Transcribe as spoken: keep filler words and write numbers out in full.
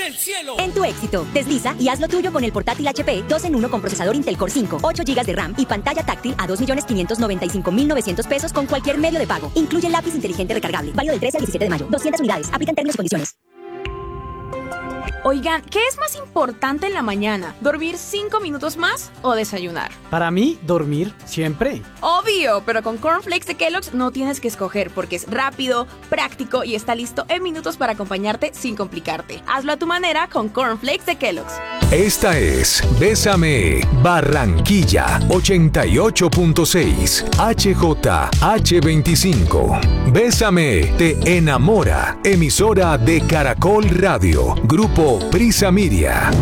del cielo. En tu éxito, desliza y haz lo tuyo con el portátil H P dos en uno con procesador Intel Core cinco, ocho gigas de RAM y pantalla táctil a dos millones quinientos noventa y cinco mil novecientos pesos con cualquier medio de pago. Incluye lápiz inteligente recargable. Válido del trece al diecisiete de mayo. doscientas unidades. Aplican términos y condiciones. Oigan, ¿qué es más importante en la mañana? ¿Dormir cinco minutos más o desayunar? Para mí, dormir siempre. Obvio, pero con Cornflakes de Kellogg's no tienes que escoger porque es rápido, práctico y está listo en minutos para acompañarte sin complicarte. Hazlo a tu manera con Cornflakes de Kellogg's. Esta es Bésame Barranquilla ochenta y ocho punto seis H J H veinticinco. Bésame te enamora. Emisora de Caracol Radio. Grupo Prisa Media.